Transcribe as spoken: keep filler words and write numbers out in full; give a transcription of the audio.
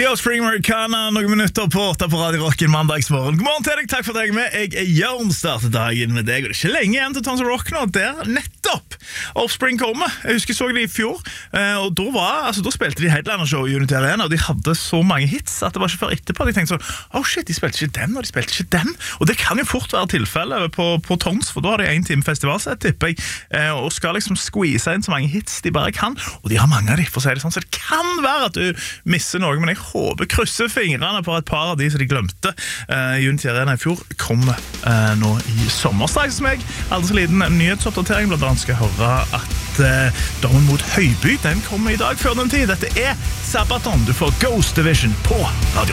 The Offspring Americana, noen minutter på åtte på Radio Rock en mandagsmorgen. God morgen til deg, takk for deg med. Jeg er Jørn, startet dagen med deg, og det er ikke lenge igjen til Tons of Rock nå. Der nettopp Offspring kommer. Jeg husker jeg så det i fjor, og da, var, altså, da spilte de headliner-show i Unity Arena, og de hadde så mange hits at det var ikke før etterpå at jeg tenkte sånn, oh shit, de spilte ikke den, og de spilte ikke den. Og det kan jo fort være tilfellet på, på Tons, for da har de en time festivalsett, tipper jeg, og skal liksom squeeze inn så mange hits de bare kan, og de har mange av de, for å si det sånn, så det kan være at du misser noe, men jeg håper krysser fingrene på et par av de som de glemte uh, i Unity Arena i fjor kommer uh, nå i sommer. Straks med meg, aldri så liten nyhetsoppdatering, blant annet skal jeg høre at uh, Dommen mot Høyby, den kommer i dag før den tid. Dette er Sabaton, du får Ghost Division på Radio.